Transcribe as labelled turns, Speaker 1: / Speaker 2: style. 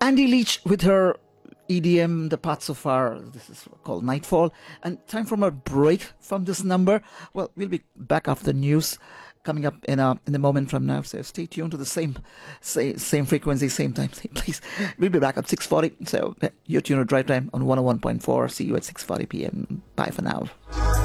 Speaker 1: Andy Leach with her EDM, The Path So Far. This is called Nightfall. And time for a break from this number. Well, we'll be back after the news coming up in a moment from now. So stay tuned to the same frequency, same time, same place. We'll be back at 6:40. So you're tuned to Drive Time on 101.4. See you at 6:40 p.m. Bye for now.